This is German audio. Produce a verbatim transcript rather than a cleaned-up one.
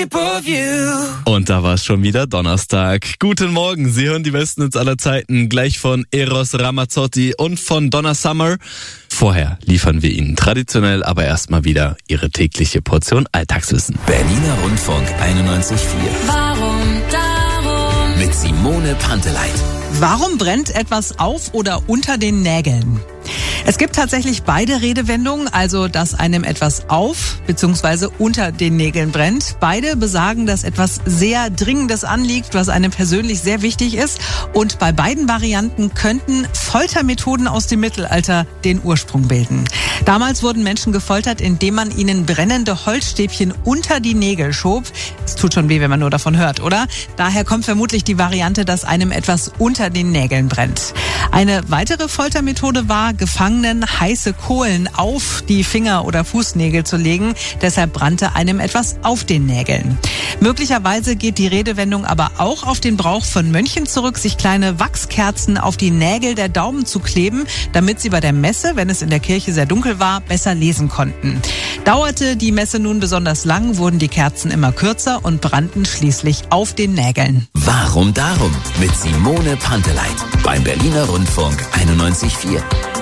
shape of you. Und da war es schon wieder Donnerstag. Guten Morgen, Sie hören die besten Hits aller Zeiten, gleich von Eros Ramazzotti und von Donna Summer. Vorher liefern wir Ihnen traditionell aber erstmal wieder Ihre tägliche Portion Alltagswissen. Berliner Rundfunk einundneunzig Komma vier. Warum, darum. Mit Simone Panteleit. Warum brennt etwas auf oder unter den Nägeln? Es gibt tatsächlich beide Redewendungen, also dass einem etwas auf bzw. unter den Nägeln brennt. Beide besagen, dass etwas sehr Dringendes anliegt, was einem persönlich sehr wichtig ist. Und bei beiden Varianten könnten Foltermethoden aus dem Mittelalter den Ursprung bilden. Damals wurden Menschen gefoltert, indem man ihnen brennende Holzstäbchen unter die Nägel schob. Es tut schon weh, wenn man nur davon hört, oder? Daher kommt vermutlich die Variante, dass einem etwas unter den Nägeln brennt. Eine weitere Foltermethode war, Gefangenen heiße Kohlen auf die Finger- oder Fußnägel zu legen. Deshalb brannte einem etwas auf den Nägeln. Möglicherweise geht die Redewendung aber auch auf den Brauch von Mönchen zurück, sich kleine Wachskerzen auf die Nägel der Daumen zu kleben, damit sie bei der Messe, wenn es in der Kirche sehr dunkel war, besser lesen konnten. Dauerte die Messe nun besonders lang, wurden die Kerzen immer kürzer und brannten schließlich auf den Nägeln. Warum darum? Mit Simone Panteleit. Beim Berliner Rundfunk einundneunzig Komma vier.